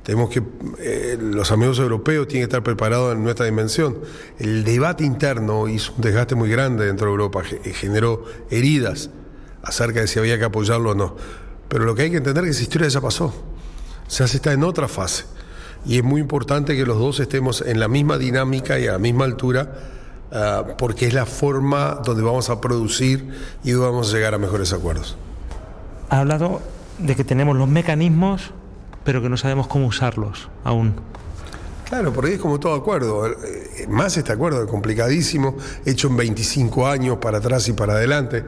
Tenemos que, los amigos europeos tienen que estar preparados en nuestra dimensión. El debate interno hizo un desgaste muy grande dentro de Europa, generó heridas acerca de si había que apoyarlo o no. Pero lo que hay que entender es que esa historia ya pasó. O sea, se está en otra fase. Y es muy importante que los dos estemos en la misma dinámica y a la misma altura, porque es la forma donde vamos a producir y vamos a llegar a mejores acuerdos. Ha hablado de que tenemos los mecanismos, pero que no sabemos cómo usarlos aún. Claro, porque es como todo acuerdo, más este acuerdo es complicadísimo, hecho en 25 años para atrás y para adelante.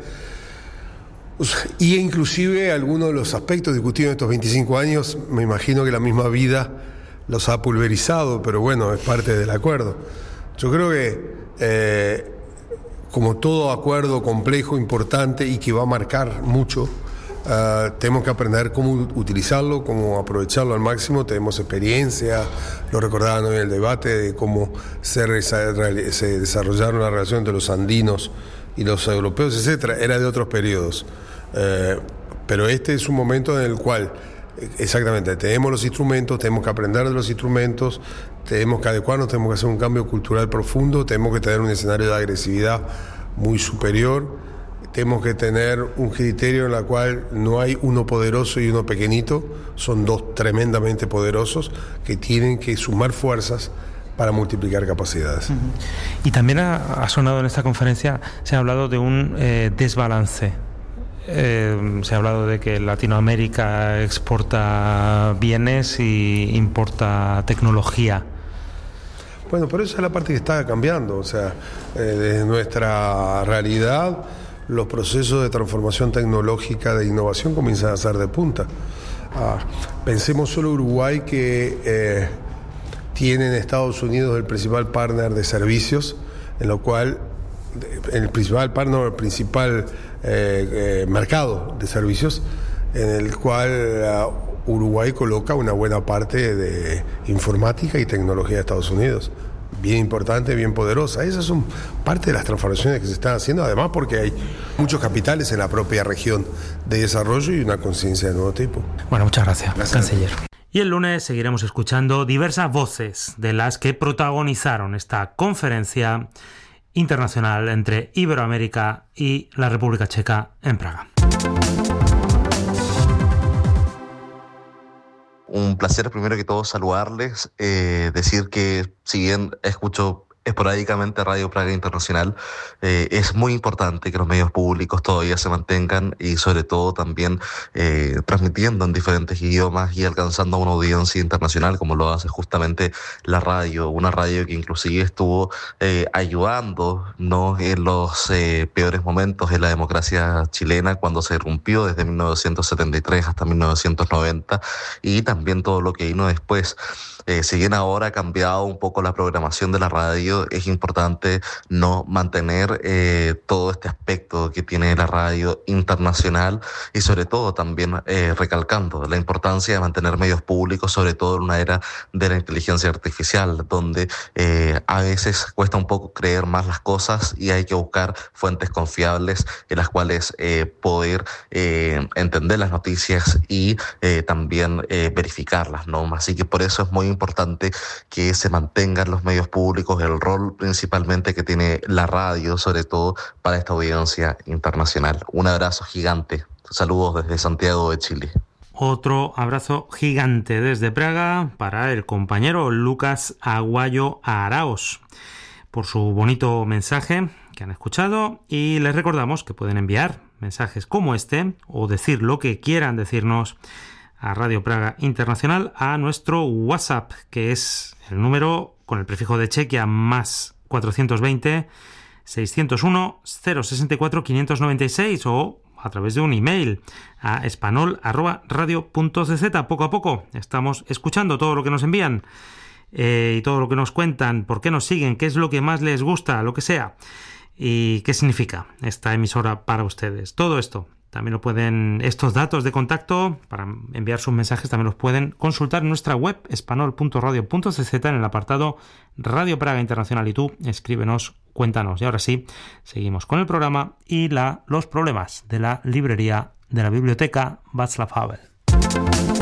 Y inclusive algunos de los aspectos discutidos en estos 25 años, me imagino que la misma vida los ha pulverizado, pero bueno, es parte del acuerdo. Yo creo que, como todo acuerdo complejo, importante y que va a marcar mucho, tenemos que aprender cómo utilizarlo, cómo aprovecharlo al máximo. Tenemos experiencia, lo recordaban hoy en el debate, de cómo se desarrollaron las relaciones entre los andinos y los europeos, etcétera. Era de otros periodos. Pero este es un momento en el cual, exactamente, tenemos los instrumentos, tenemos que aprender de los instrumentos, tenemos que adecuarnos, tenemos que hacer un cambio cultural profundo, tenemos que tener un escenario de agresividad muy superior, tenemos que tener un criterio en el cual no hay uno poderoso y uno pequeñito, son dos tremendamente poderosos que tienen que sumar fuerzas para multiplicar capacidades. Y también ha sonado en esta conferencia, se ha hablado de un desbalance. Se ha hablado de que Latinoamérica exporta bienes y importa tecnología. Bueno, pero esa es la parte que está cambiando. O sea, desde nuestra realidad, los procesos de transformación tecnológica, de innovación, comienzan a ser de punta. Pensemos solo Uruguay, que tiene en Estados Unidos el principal partner de servicios, en lo cual el principal mercado de servicios, en el cual Uruguay coloca una buena parte de informática y tecnología de Estados Unidos, bien importante, bien poderosa. Esas son parte de las transformaciones que se están haciendo, además porque hay muchos capitales en la propia región de desarrollo y una conciencia de nuevo tipo. Bueno, muchas gracias, canciller. Y el lunes seguiremos escuchando diversas voces de las que protagonizaron esta conferencia internacional entre Iberoamérica y la República Checa en Praga. Un placer, primero que todo, saludarles, decir que si bien escucho esporádicamente Radio Praga Internacional, es muy importante que los medios públicos todavía se mantengan y sobre todo también transmitiendo en diferentes idiomas y alcanzando una audiencia internacional como lo hace justamente la radio, una radio que inclusive estuvo ayudándonos en los peores momentos de la democracia chilena cuando se irrumpió desde 1973 hasta 1990 y también todo lo que vino después. Si bien ahora ha cambiado un poco la programación de la radio, es importante no mantener todo este aspecto que tiene la radio internacional y sobre todo también recalcando la importancia de mantener medios públicos, sobre todo en una era de la inteligencia artificial, donde a veces cuesta un poco creer más las cosas y hay que buscar fuentes confiables en las cuales poder entender las noticias y también verificarlas, ¿no? Así que por eso es muy importante que se mantengan los medios públicos, el rol principalmente que tiene la radio, sobre todo para esta audiencia internacional. Un abrazo gigante. Saludos desde Santiago de Chile. Otro abrazo gigante desde Praga para el compañero Lucas Aguayo Araos por su bonito mensaje que han escuchado, y les recordamos que pueden enviar mensajes como este o decir lo que quieran decirnos a Radio Praga Internacional a nuestro WhatsApp, que es el número con el prefijo de Chequia más 420 601 064 596 o a través de un email a espanol@radio.cz. Poco a poco estamos escuchando todo lo que nos envían y todo lo que nos cuentan, por qué nos siguen, qué es lo que más les gusta, lo que sea, y qué significa esta emisora para ustedes. Todo esto también lo pueden, estos datos de contacto para enviar sus mensajes también los pueden consultar en nuestra web espanol.radio.cz en el apartado Radio Praga Internacional, y tú escríbenos, cuéntanos. Y ahora sí, seguimos con el programa y los problemas de la librería de la biblioteca Václav Havel.